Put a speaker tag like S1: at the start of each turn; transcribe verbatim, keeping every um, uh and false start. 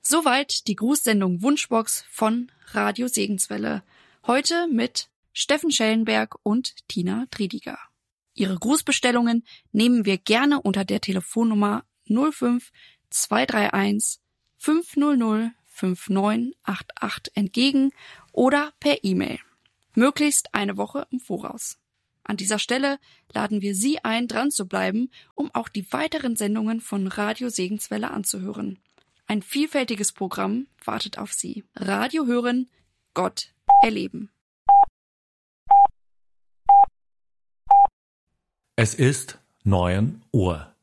S1: Soweit die Grußsendung Wunschbox von Radio Segenswelle. Heute mit Steffen Schellenberg und Tina Triediger. Ihre Grußbestellungen nehmen wir gerne unter der Telefonnummer null fünf zwei drei eins fünf null null fünf neun acht acht entgegen oder per E-Mail. Möglichst eine Woche im Voraus. An dieser Stelle laden wir Sie ein, dran zu bleiben, um auch die weiteren Sendungen von Radio Segenswelle anzuhören. Ein vielfältiges Programm wartet auf Sie. Radio hören, Gott erleben.
S2: Es ist neun Uhr.